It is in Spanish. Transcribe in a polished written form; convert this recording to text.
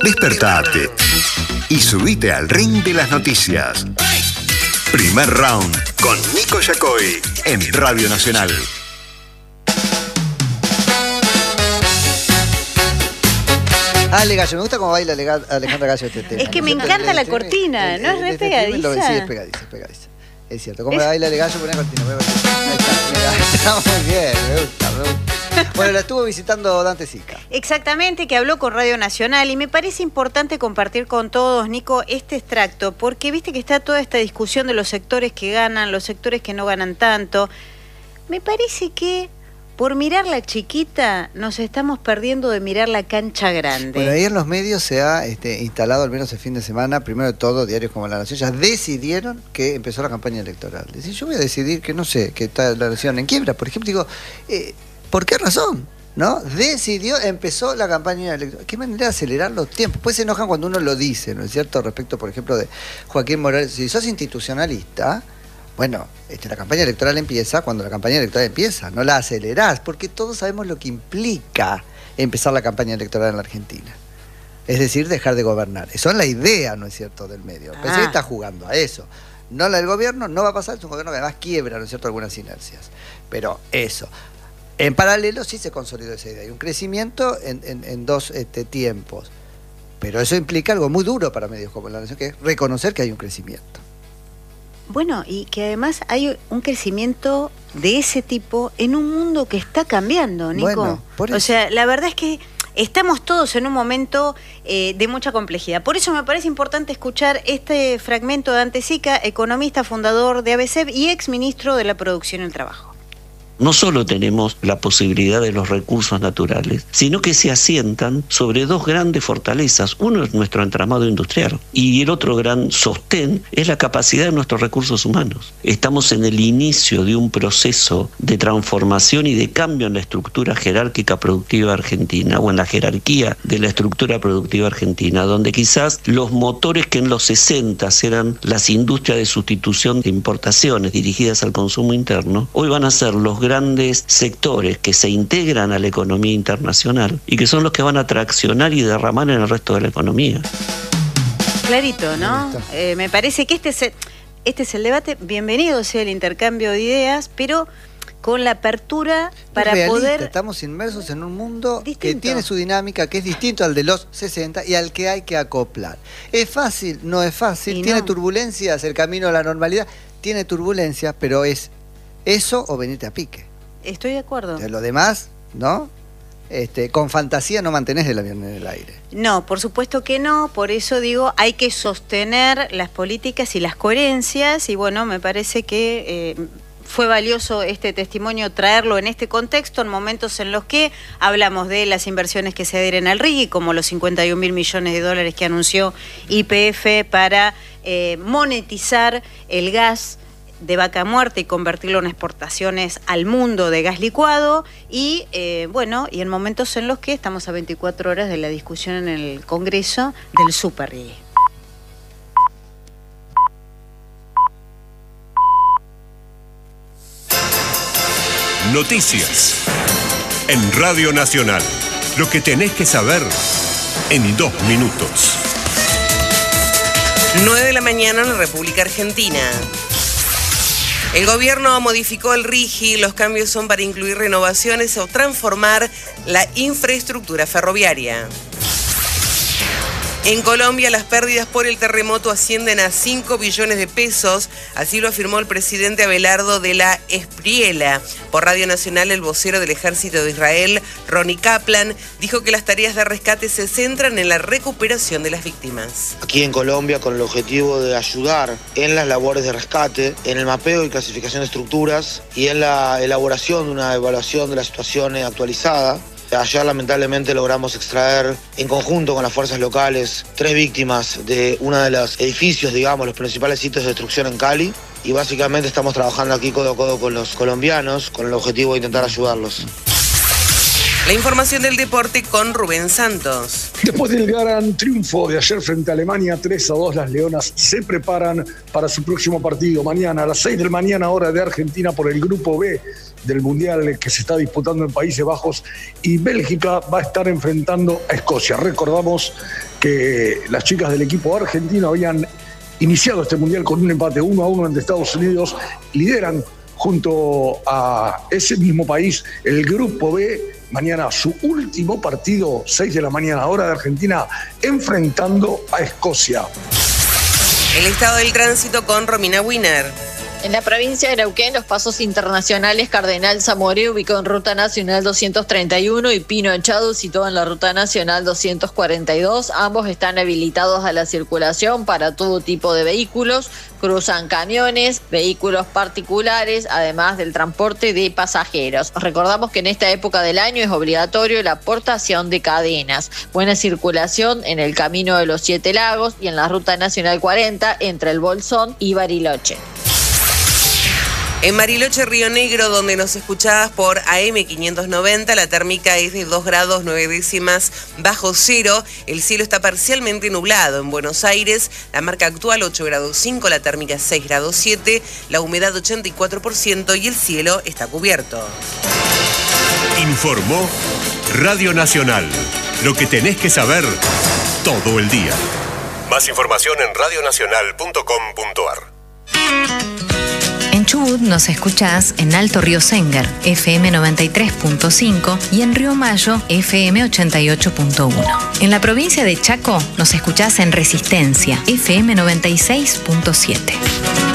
Despertate y subite al ring de las noticias. Primer round con Nico Yacoy en Radio Nacional. Ale Gallo, me gusta cómo baila Alejandra Gallo este tema. Es que me encanta la cortina, ¿no es re pegadiza? Sí, es pegadiza. Es cierto. ¿Cómo baila Ale Gallo? Poné cortina. Ahí está, muy bien, me gusta. Bueno, la estuvo visitando Dante Sica. Exactamente, que habló con Radio Nacional y me parece importante compartir con todos, Nico, este extracto, porque viste que está toda esta discusión de los sectores que ganan, los sectores que no ganan tanto. Me parece que por mirar la chiquita nos estamos perdiendo de mirar la cancha grande. Bueno, ahí en los medios se ha instalado, al menos el fin de semana, primero de todo, diarios como La Nación ya decidieron que empezó la campaña electoral. Es decir, yo voy a decidir que no sé, que está la nación en quiebra, por ejemplo, digo... ¿por qué razón? ¿No? Empezó la campaña electoral. ¿Qué manera de acelerar los tiempos? Pues se enojan cuando uno lo dice, ¿no es cierto? Respecto, por ejemplo, de Joaquín Morales. Si sos institucionalista, bueno, la campaña electoral empieza cuando la campaña electoral empieza, no la acelerás, porque todos sabemos lo que implica empezar la campaña electoral en la Argentina. Es decir, dejar de gobernar. Eso es la idea, ¿no es cierto?, del medio. El presidente está jugando a eso. No la del gobierno, no va a pasar, es un gobierno que además quiebra, ¿no es cierto?, algunas inercias. Pero eso... En paralelo sí se consolidó esa idea. Hay un crecimiento en dos tiempos. Pero eso implica algo muy duro para medios como La Nación, que es reconocer que hay un crecimiento. Bueno, y que además hay un crecimiento de ese tipo en un mundo que está cambiando, Nico. Bueno, por eso. O sea, la verdad es que estamos todos en un momento de mucha complejidad. Por eso me parece importante escuchar este fragmento de Dante Sica, economista, fundador de ABCEP y exministro de la Producción y el Trabajo. No solo tenemos la posibilidad de los recursos naturales, sino que se asientan sobre dos grandes fortalezas. Uno es nuestro entramado industrial y el otro gran sostén es la capacidad de nuestros recursos humanos. Estamos en el inicio de un proceso de transformación y de cambio en la estructura jerárquica productiva argentina, o en la jerarquía de la estructura productiva argentina, donde quizás los motores que en los 60 eran las industrias de sustitución de importaciones dirigidas al consumo interno, hoy van a ser los grandes sectores que se integran a la economía internacional y que son los que van a traccionar y derramar en el resto de la economía. Clarito, ¿no? Me parece que este es el debate. Bienvenido sea el intercambio de ideas, pero con la apertura para realista, poder... Estamos inmersos en un mundo distinto, que tiene su dinámica, que es distinto al de los 60 y al que hay que acoplar. ¿Es fácil? No es fácil. Y ¿Tiene no. turbulencias el camino a la normalidad? Tiene turbulencias, pero es eso o venirte a pique. Estoy de acuerdo. O sea, lo demás, ¿no? Con fantasía no mantenés el avión en el aire. No, por supuesto que no, por eso digo, hay que sostener las políticas y las coherencias, y bueno, me parece que fue valioso este testimonio traerlo en este contexto, en momentos en los que hablamos de las inversiones que se adhieren al RIGI, como los 51.000 millones de dólares que anunció YPF para monetizar el gas de vaca muerta y convertirlo en exportaciones al mundo de gas licuado y bueno, y en momentos en los que estamos a 24 horas de la discusión en el Congreso del Super RIGI. Noticias en Radio Nacional. Lo que tenés que saber en 2 minutos. 9 de la mañana en la República Argentina. El gobierno modificó el RIGI. Los cambios son para incluir renovaciones o transformar la infraestructura ferroviaria. En Colombia, las pérdidas por el terremoto ascienden a 5 billones de pesos. Así lo afirmó el presidente Abelardo de la Espriella. Por Radio Nacional, el vocero del Ejército de Israel, Ronnie Kaplan, dijo que las tareas de rescate se centran en la recuperación de las víctimas. Aquí en Colombia, con el objetivo de ayudar en las labores de rescate, en el mapeo y clasificación de estructuras y en la elaboración de una evaluación de la situación actualizada. Ayer lamentablemente logramos extraer en conjunto con las fuerzas locales 3 víctimas de uno de los edificios, digamos, los principales sitios de destrucción en Cali. Y básicamente estamos trabajando aquí codo a codo con los colombianos con el objetivo de intentar ayudarlos. La información del deporte con Rubén Santos. Después del gran triunfo de ayer frente a Alemania, 3-2, las Leonas se preparan para su próximo partido. Mañana, a las 6 de la mañana, hora de Argentina, por el Grupo B del Mundial que se está disputando en Países Bajos. Y Bélgica va a estar enfrentando a Escocia. Recordamos que las chicas del equipo argentino habían iniciado este mundial con un empate 1-1 ante Estados Unidos. Lideran junto a ese mismo país el Grupo B. Mañana su último partido, 6 de la mañana, hora de Argentina, enfrentando a Escocia. El estado del tránsito con Romina Wiener. En la provincia de Neuquén, los pasos internacionales Cardenal Zamoré, ubicado en Ruta Nacional 231, y Pino Echado, situado en la Ruta Nacional 242. Ambos están habilitados a la circulación para todo tipo de vehículos. Cruzan camiones, vehículos particulares, además del transporte de pasajeros. Recordamos que en esta época del año es obligatorio la portación de cadenas. Buena circulación en el Camino de los Siete Lagos y en la Ruta Nacional 40 entre el Bolsón y Bariloche. En Bariloche, Río Negro, donde nos escuchabas por AM 590, la térmica es de 2 grados 9 décimas bajo cero. El cielo está parcialmente nublado. En Buenos Aires, la marca actual 8 grados 5, la térmica 6 grados 7, la humedad 84% y el cielo está cubierto. Informó Radio Nacional. Lo que tenés que saber todo el día. Más información en radionacional.com.ar. En Chubut nos escuchás en Alto Río Sénger, FM 93.5 y en Río Mayo, FM 88.1. En la provincia de Chaco nos escuchás en Resistencia, FM 96.7.